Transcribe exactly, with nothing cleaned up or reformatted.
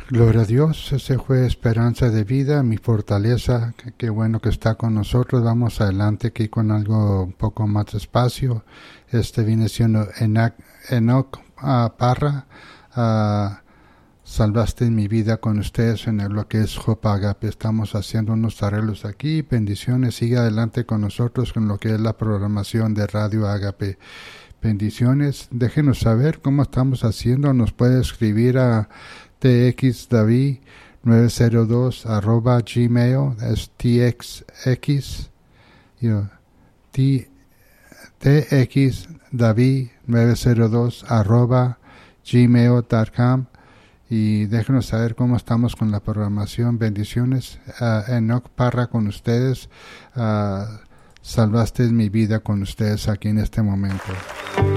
Gloria a Dios, ese fue Esperanza de Vida, mi fortaleza. Qué, qué bueno que está con nosotros. Vamos adelante aquí con algo un poco más despacio. Este viene siendo Enoch, Enoch uh, Parra. Uh, Salvaste mi vida con ustedes en lo que es Jopa Agape. Estamos haciendo unos arreglos aquí. Bendiciones. Sigue adelante con nosotros con lo que es la programación de Radio Agape. Bendiciones. Déjenos saber cómo estamos haciendo. Nos puede escribir a txdavid nueve cero dos arroba gmail. Es txx. You know, t, txdavid nueve cero dos arroba gmail punto com. Y déjenos saber cómo estamos con la programación. Bendiciones. Uh, Enoch Parra con ustedes. Uh, salvaste mi vida con ustedes aquí en este momento.